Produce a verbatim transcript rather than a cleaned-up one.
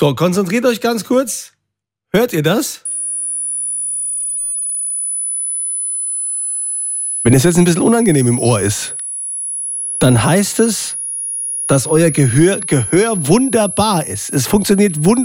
So, konzentriert euch ganz kurz. Hört ihr das? Wenn es jetzt ein bisschen unangenehm im Ohr ist, dann heißt es, dass euer Gehör, Gehör wunderbar ist. Es funktioniert wunderbar.